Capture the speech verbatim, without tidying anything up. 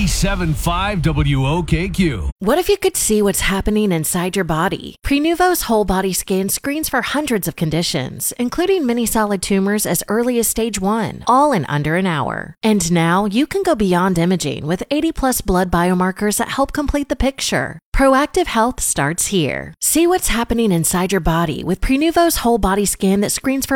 eighty-seven point five W O K Q. What if you could see what's happening inside your body? Prenuvo's whole body scan screens for hundreds of conditions, including many solid tumors as early as stage one, all in under an hour. And now you can go beyond imaging with eighty plus blood biomarkers that help complete the picture. Proactive health starts here. See what's happening inside your body with Prenuvo's whole body scan that screens for